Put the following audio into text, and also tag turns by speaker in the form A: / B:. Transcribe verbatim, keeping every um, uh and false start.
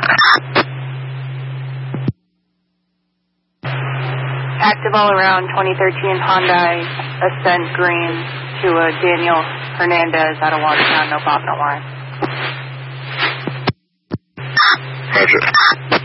A: Active all around twenty thirteen Hyundai Ascent Green to uh, Daniel Hernandez out of Watertown. No pop, no line.
B: Roger.